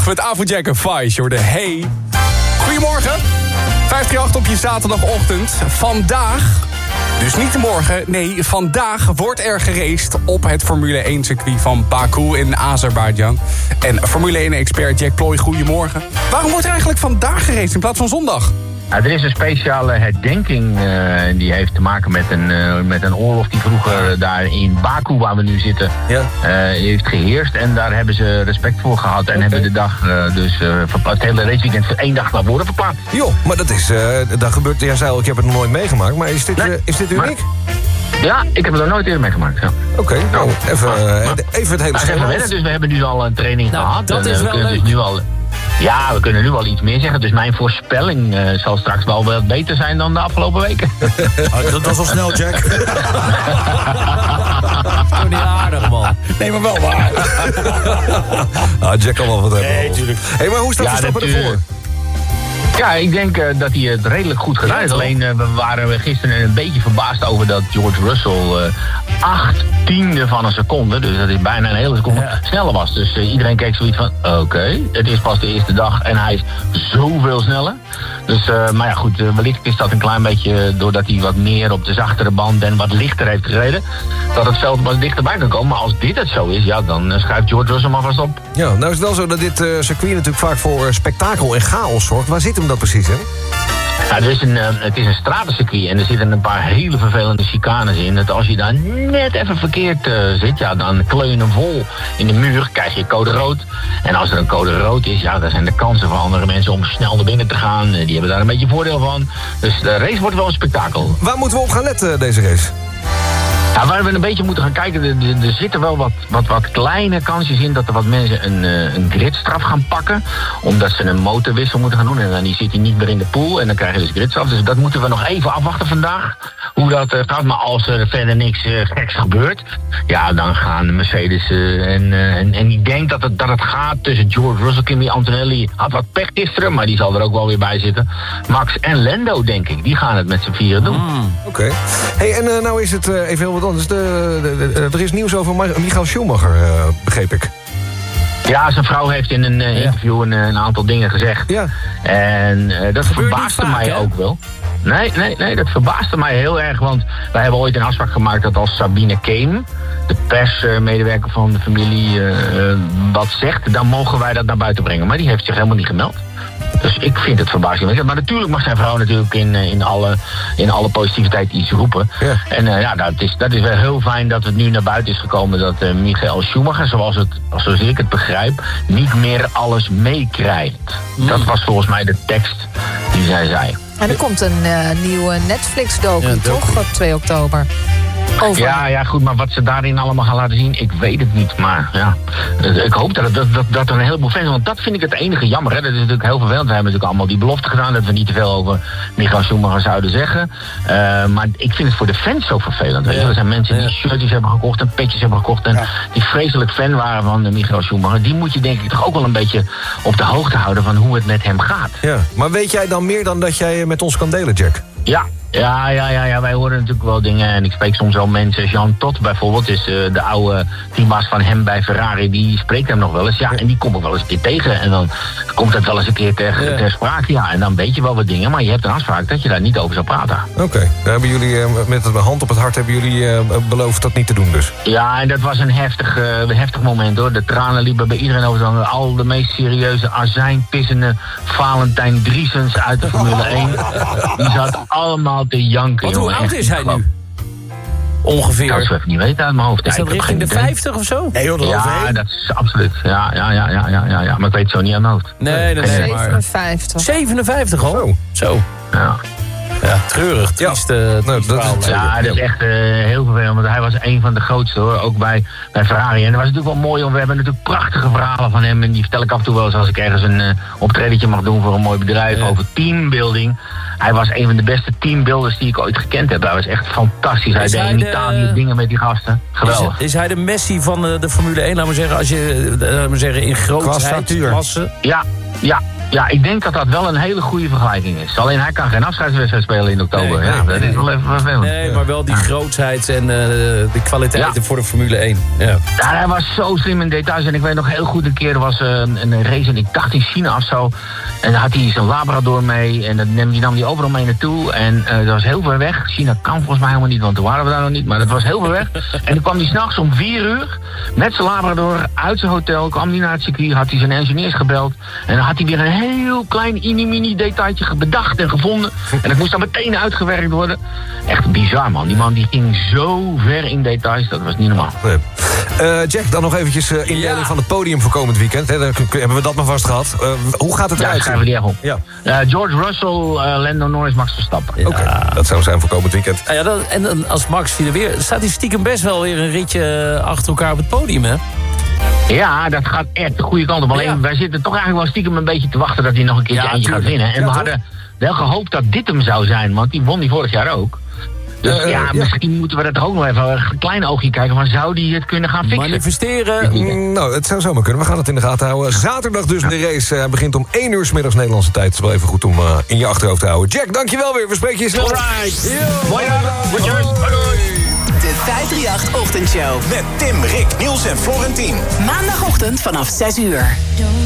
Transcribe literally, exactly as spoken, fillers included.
met Afrojack en Vice. Je hoorde hey. Goedemorgen. vijf drie acht op je zaterdagochtend. Vandaag, dus niet morgen, nee, vandaag wordt er geraced op het Formule één circuit van Baku in Azerbeidzjan. En Formule één-expert Jack Ploy, goedemorgen. Waarom wordt er eigenlijk vandaag geraced in plaats van zondag? Nou, er is een speciale herdenking uh, die heeft te maken met een, uh, met een oorlog die vroeger daar in Baku, waar we nu zitten, ja. uh, heeft geheerst. En daar hebben ze respect voor gehad en okay. hebben de dag uh, dus uh, verplaatst. Het hele raceweekend voor één dag naar voren verplaatst. Joh, maar dat is, uh, dat gebeurt, jij zei al, ik heb het nog nooit meegemaakt, maar is dit, nee, uh, is dit uniek? Maar, ja, ik heb het nog nooit eerder meegemaakt. Ja. Oké, okay, nou, even, uh, maar, even het hele nou, even wennen, dus we hebben nu al een training nou, gehad. Dat en, is uh, wel leuk. Dus nu al, ja, we kunnen nu al iets meer zeggen. Dus mijn voorspelling uh, zal straks wel wat beter zijn dan de afgelopen weken. Oh, dat was al snel, Jack. Toch niet aardig, man. Nee, maar wel waar. Ah, Jack kan wel wat hebben. Nee, tuurlijk. Hé, hey, maar hoe staat ja, Verstappen dat, ervoor? Uh, Ja, ik denk uh, dat hij het redelijk goed gedaan heeft. Alleen uh, we waren gisteren een beetje verbaasd over dat George Russell uh, acht tiende van een seconde, dus dat is bijna een hele seconde, ja. sneller was. Dus uh, iedereen keek zoiets van, oké, okay, het is pas de eerste dag en hij is zoveel sneller. Dus, uh, maar ja goed, uh, wellicht is dat een klein beetje doordat hij wat meer op de zachtere band en wat lichter heeft gereden, dat het veld wat dichterbij kan komen. Maar als dit het zo is, ja, dan uh, schuift George Russell maar vast op. Ja, nou is het wel zo dat dit uh, circuit natuurlijk vaak voor uh, spektakel en chaos zorgt. Waar zit hem dat precies, hè? Ja, er is een, uh, het is een stratencircuit en er zitten een paar hele vervelende chicanes in. Dat als je daar net even verkeerd uh, zit, ja, dan kleur je hem vol in de muur, krijg je code rood. En als er een code rood is, ja, dan zijn de kansen van andere mensen om snel naar binnen te gaan. Die hebben daar een beetje voordeel van. Dus de race wordt wel een spektakel. Waar moeten we op gaan letten, deze race? Ja, waar we een beetje moeten gaan kijken, er, er, er zitten wel wat, wat, wat kleine kansjes in dat er wat mensen een, een gridstraf gaan pakken. Omdat ze een motorwissel moeten gaan doen en dan die zit hij niet meer in de pool en dan krijg je dus gridstraf. Dus dat moeten we nog even afwachten vandaag, hoe dat uh, gaat. Maar als er verder niks uh, geks gebeurt, ja, dan gaan Mercedes uh, en, uh, en, en ik denk dat het, dat het gaat tussen George Russell, Kimi Antonelli had wat pech gisteren, maar die zal er ook wel weer bij zitten. Max en Lando, denk ik, die gaan het met z'n vieren doen. Mm. Oké. Okay. Hey, en uh, nou is het uh, even heel wat anders. De, de, de, er is nieuws over Michael Schumacher, uh, begreep ik. Ja, zijn vrouw heeft in een uh, interview een, een aantal dingen gezegd. Ja. En uh, dat verbaasde vaak, mij hè? ook wel. Nee, nee, nee, dat verbaasde mij heel erg. Want wij hebben ooit een afspraak gemaakt dat als Sabine Keem, de persmedewerker van de familie, uh, wat zegt, dan mogen wij dat naar buiten brengen. Maar die heeft zich helemaal niet gemeld. Dus ik vind het verbazingwekkend. Maar natuurlijk mag zijn vrouw natuurlijk in, in, alle, in alle positiviteit iets roepen. Ja. En uh, ja, dat is, dat is wel heel fijn dat het nu naar buiten is gekomen dat uh, Michael Schumacher, zoals, het, zoals ik het begrijp, niet meer alles meekrijgt. Mm. Dat was volgens mij de tekst die zij zei. En er komt een uh, nieuwe Netflix-docu, ja, toch? Op twee oktober. Over. Ja, ja, goed, maar wat ze daarin allemaal gaan laten zien, ik weet het niet. Maar ja, ik hoop dat, dat, dat, dat er een heleboel fans, want dat vind ik het enige jammer. Hè. Dat is natuurlijk heel vervelend. We hebben natuurlijk allemaal die belofte gedaan dat we niet te veel over Michael Schumacher zouden zeggen. Uh, maar ik vind het voor de fans zo vervelend. Weet je. Ja. Er zijn mensen die shirtjes hebben gekocht en petjes hebben gekocht en ja. die vreselijk fan waren van Michael Schumacher. Die moet je denk ik toch ook wel een beetje op de hoogte houden van hoe het met hem gaat. Ja, maar weet jij dan meer dan dat jij met ons kan delen, Jack? Ja. Ja, ja, ja, ja, wij horen natuurlijk wel dingen en ik spreek soms wel mensen. Jean Todt bijvoorbeeld is uh, de oude teambaas van hem bij Ferrari, die spreekt hem nog wel eens. Ja, en die kom ik wel eens een keer tegen en dan komt het wel eens een keer ter, ja. ter sprake. Ja, en dan weet je wel wat dingen, maar je hebt een afspraak dat je daar niet over zou praten. Oké, okay. Daar hebben jullie uh, met de hand op het hart hebben jullie uh, beloofd dat niet te doen dus. Ja, en dat was een heftig, uh, heftig moment hoor. De tranen liepen bij iedereen over. Dan al de meest serieuze azijnpissende Valentijn Driesens uit de Formule één. Die zat allemaal te janken. Want hoe oud is hij nu? Ongeveer. Dat zou ik even niet weten uit mijn hoofd. Is dat richting de vijftig of zo? Nee, joh, dat ja, dat is absoluut. Ja, ja, ja, ja, ja, ja, ja. Maar ik weet het zo niet aan mijn hoofd. Nee, dat is zevenenvijftig. zevenenvijftig al? Zo. Zo. Ja. Ja, treurig, triest. Ja, uh, nou, dat is, ja, dat is echt uh, heel vervelend, want hij was een van de grootste hoor, ook bij, bij Ferrari. En dat was natuurlijk wel mooi, want we hebben natuurlijk prachtige verhalen van hem. En die vertel ik af en toe wel eens als ik ergens een uh, optredentje mag doen voor een mooi bedrijf, ja. over teambuilding. Hij was een van de beste teambuilders die ik ooit gekend heb. Hij was echt fantastisch. Hij deed in Italië dingen met die gasten. Geweldig. Is, is hij de Messi van de, de Formule één, laat maar zeggen, als je, laat maar zeggen, in grootheid, klasse? Ja, ja. Ja, ik denk dat dat wel een hele goede vergelijking is. Alleen hij kan geen afscheidswedstrijd spelen in oktober. Nee, ja, nee, dat nee. is wel even vervelend. Nee, maar wel die ja. grootsheid en uh, de kwaliteiten ja. voor de Formule één. Ja. ja, hij was zo slim in details. En ik weet nog heel goed een keer, er was een, een race en ik dacht in China of zo. En dan had hij zijn Labrador mee en dat nam, die nam hij overal mee naartoe. En uh, dat was heel ver weg. China kan volgens mij helemaal niet, want toen waren we daar nog niet. Maar dat was heel ver weg. En dan kwam hij s'nachts om vier uur met zijn Labrador uit zijn hotel. Kwam hij naar het circuit, had hij zijn engineers gebeld. En dan had hij weer een heel klein mini-mini detailtje bedacht en gevonden. En dat moest dan meteen uitgewerkt worden. Echt bizar, man. Die man die ging zo ver in details, dat was niet normaal. Nee. Uh, Jack, dan nog eventjes uh, indeling ja. van het podium voor komend weekend. Hè, dan hebben we dat maar vast gehad. Uh, hoe gaat het ja, eruit? schrijven we die echt op. Ja. Uh, George Russell, uh, Lando Norris, Max Verstappen. Ja. Oké, okay, dat zou zijn voor komend weekend. Ja, dat, en als Max weer weer staat hij stiekem best wel weer een ritje achter elkaar op het podium, hè? Ja, dat gaat echt de goede kant op. Alleen ja. wij zitten toch eigenlijk wel stiekem een beetje te wachten dat hij nog een keertje ja, eentje gaat winnen. En ja, we hadden wel gehoopt dat dit hem zou zijn, want die won die vorig jaar ook. Dus uh, ja, ja, misschien moeten we er toch ook nog even een klein oogje kijken van zou die het kunnen gaan fixen? Manifesteren. Mm, nou, het zou zomaar kunnen. We gaan het in de gaten houden. Zaterdag dus de race. Hij uh, begint om één uur 's middags Nederlandse tijd. Het is wel even goed om uh, in je achterhoofd te houden. Jack, dankjewel weer. We spreken je snel. Alright. Mooi dag. Goedjes. De vijfdrieënachtig Ochtendshow. Met Tim, Rick, Niels en Florentien. Maandagochtend vanaf zes uur.